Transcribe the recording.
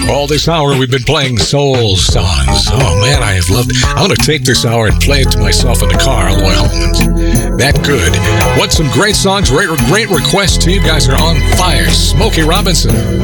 All this hour, we've been playing soul songs. Oh, man, I have loved it. I'm going to take this hour and play it to myself in the car on the way home. It's that good. What some great songs, great requests too. You guys are on fire. Smokey Robinson.